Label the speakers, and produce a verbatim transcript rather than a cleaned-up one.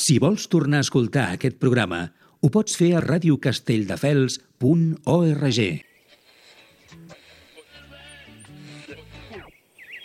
Speaker 1: Si vols tornar a escoltar aquest programa, ho pots fer a radiocastelldefels punt org.